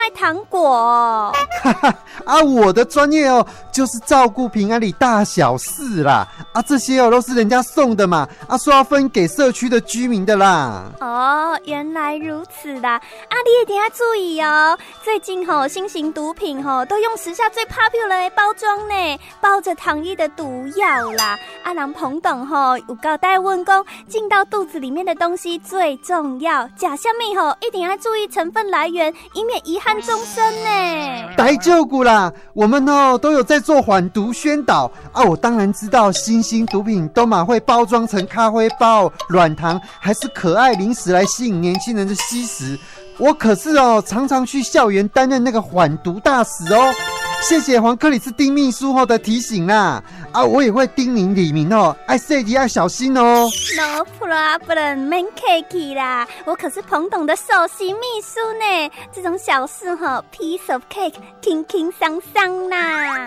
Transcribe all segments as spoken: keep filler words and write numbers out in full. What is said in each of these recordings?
卖糖果。 哈哈啊，我的专业哦，就是照顾平安里大小事啦。啊，这些哦都是人家送的嘛，啊，说要分给社区的居民的啦。 哦，原来如此啦。啊，你一定要注意哦。最近吼、哦，新型毒品吼、哦、都用时下最 popular 的包装呢，包着糖衣的毒药啦。啊，人彭董吼有交代问讲，进到肚子里面的东西最重要，吃什么吼一定要注意成分来源，以免遗憾终身呢。 大丈夫啦，我们哦都有在做缓毒宣导啊。我当然知道新兴毒品都蛮会包装成咖啡包、软糖，还是可爱零食来吸引年轻人的吸食。我可是哦常常去校园担任那个缓毒大使哦。谢谢黄克里斯丁秘书后的提醒啦，啊，我也会叮咛李明哦，爱细节要小心哦。 No problem， 免客气啦，我可是彭董的首席秘书呢，这种小事哈 ，piece of cake， 轻轻桑桑啦。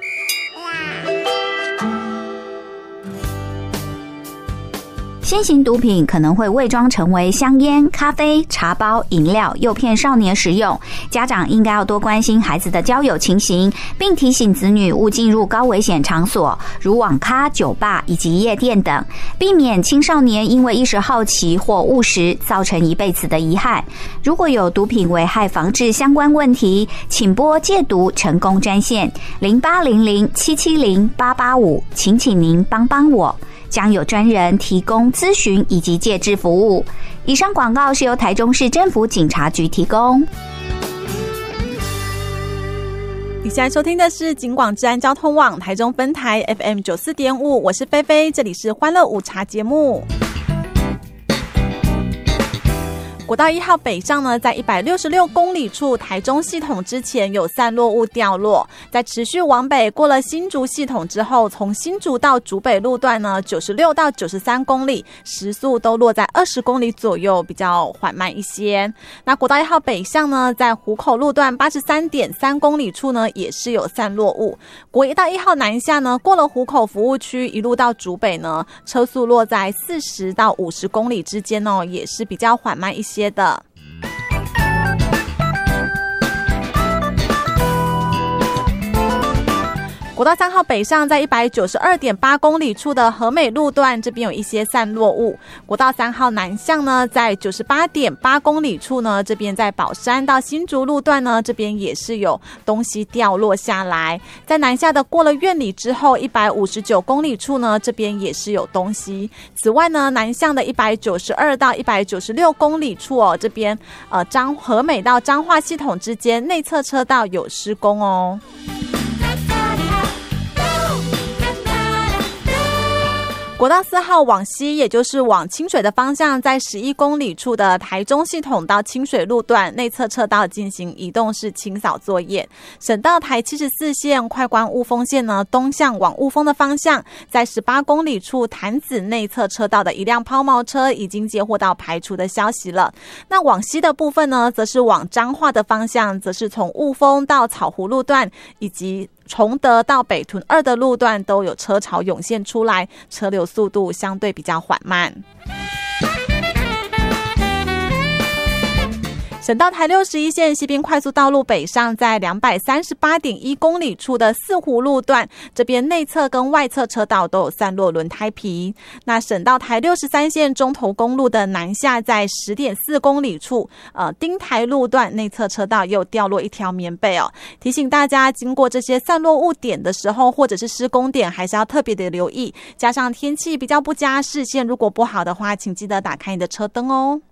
新型毒品可能会伪装成为香烟、咖啡、茶包、饮料，诱骗少年食用。家长应该要多关心孩子的交友情形，并提醒子女勿进入高危险场所，如网咖、酒吧以及夜店等，避免青少年因为一时好奇或误食，造成一辈子的遗憾。如果有毒品危害防治相关问题，请拨戒毒成功专线零八零零七七零八八五，请请您帮帮我。将有专人提供咨询以及戒治服务。以上广告是由台中市政府警察局提供。 你现在收听的是警广治安交通网台中分台 F M 九十四点五， 我是菲菲，这里是欢乐午茶节目。国道一号北上呢，在一百六十六公里处台中系统之前有散落物掉落，在持续往北过了新竹系统之后，从新竹到竹北路段呢，九十六到九十三公里，时速都落在二十公里左右，比较缓慢一些。那国道一号北向呢，在湖口路段八十三点三公里处呢，也是有散落物。国道一号南下呢，过了湖口服务区，一路到竹北呢，车速落在四十到五十公里之间哦，也是比较缓慢一些的。国道三号北上，在一百九十二点八公里处的和美路段，这边有一些散落物。国道三号南向呢，在九十八点八公里处呢，这边在宝山到新竹路段呢，这边也是有东西掉落下来。在南下的过了苑里之后，一百五十九公里处呢，这边也是有东西。此外呢，南向的一百九十二到一百九十六公里处哦，这边呃彰和美到彰化系统之间内侧车道有施工哦。国道四号往西，也就是往清水的方向，在十一公里处的台中系统到清水路段内侧车道进行移动式清扫作业。省道台七十四线快关雾峰线呢，东向往雾峰的方向，在十八公里处潭子内侧车道的一辆抛锚车已经接获到排除的消息了。那往西的部分呢，则是往彰化的方向，则是从雾峰到草湖路段以及崇德到北屯二的路段都有车潮涌现出来，车流速度相对比较缓慢。省道台六十一线西滨快速道路北上，在两百三十八点一公里处的四湖路段，这边内侧跟外侧车道都有散落轮胎皮。那省道台六十三线中投公路的南下，在十点四公里处，呃，丁台路段内侧车道又掉落一条棉被哦。提醒大家，经过这些散落物点的时候，或者是施工点，还是要特别的留意。加上天气比较不佳，视线如果不好的话，请记得打开你的车灯哦。